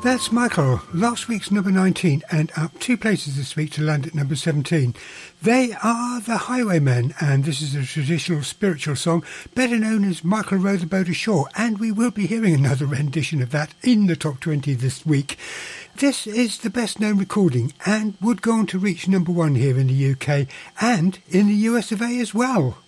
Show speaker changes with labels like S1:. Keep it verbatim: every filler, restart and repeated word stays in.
S1: That's Michael, last week's number nineteen and up two places this week to land at number seventeen. They are the Highwaymen, and this is a traditional spiritual song better known as Michael Row the Boat Ashore, and we will be hearing another rendition of that in the top twenty this week. This is the best known recording and would go on to reach number one here in the U K and in the U S of A as well.